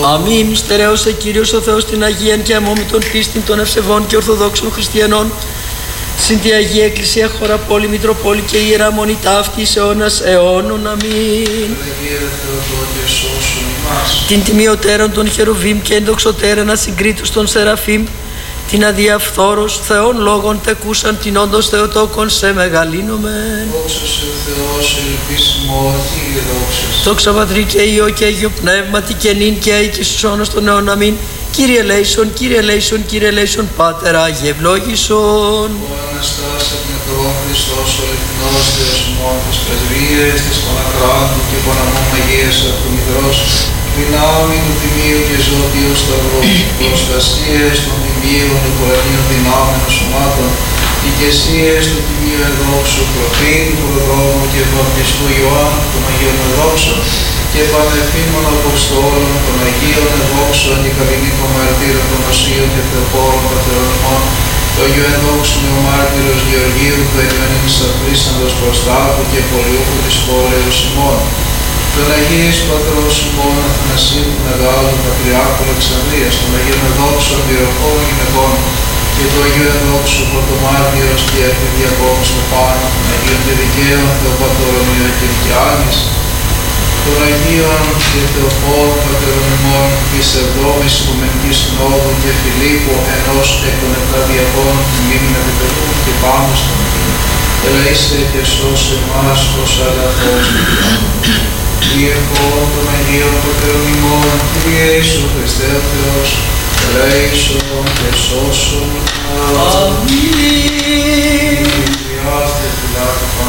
Αμήν. Στερέωσε Κύριος ο Θεός την Αγία και αμόμητον πίστην των ευσεβών και ορθοδόξων χριστιανών. Συν τη Αγία Εκκλησία, χώρα, πόλη, Μητροπόλη και Ιερά Μονή ταύτης αιώνας αιώνων. Αμήν. Την τιμιωτέρων των χερουβίμ και ενδοξωτέρων ασυγκρίτους των Σεραφείμ, την αδιαφθόρος Θεών λόγων τεκούσαν την όντως Θεοτόκον σε μεγαλύνομεν. Δόξα σε ο Θεός, ελπίσιμο ότι δόξα. Δόξα Πατρί και Υιό και Αγίο Πνεύματι και νυν και αεί και στους αιώνας των αιώνων. Αμήν. Κύριε ελέησον, Κύριε ελέησον, Κύριε ελέησον, Πάτερ Άγιε ευλόγησον. Ο Αναστάς από την νεκρόν Χριστός, ο αληθινός Θεός ημών, της πρεσβείας, της Πανακράτου και Παναμών Αγίας από του Μητρός, δυνάμει του Τιμίου και Ζώτιου Σταυρού, προστασίες των Τιμίων Οικορανίων δυνάμενων σωμάτων, οικεσίες του Τιμίου Εδόξου, προφήτου Προδρόμου και βαπτιστού Ιωάννου των Αγίων Εδόξων και πανεφήμων Αποστόλων των Αγίων Εδόξων και καλλινίκων μαρτύρων των Οσίων και Θεοπόρων Πατερών ημών, το Αγίο Εδόξου Νεομάρτυρος Γεωργίου του Ελληνής Αφρίσαντος Προστάτου και Πολιούχου της πόλεως ημών, τον Αγίης Πατρός ημών Αθανασίου του Μεγάλου Πατριάρχου Αλεξανδρίας, τον Αγίων Εδόξου Αντιρροχών Γυναικών και το Αγίο Εδόξου Πρωτομάρτυρος και Αρχιδιακόν Στεφάνου, τον Αγίων και Δικαίων Θεοπατώρων Ιωακήμ και Άνης, των Αγίων και Θεοφόρων Πατερών ημών της 7ης Οικουμενικής Συνόδου και Φιλίππου, ενός εκ των 7 διακόνων τιμήμην επιτελούν και πάνω στον Αγίων. Ελέησε και σώσε εμάς ως αγαθός Διεχών των Αγίων Πατερών ημών, Κύριε Ιησού Χριστέ ο Θεός, ελέησον και σώσον. Αμήν. Διάστε φυλάκου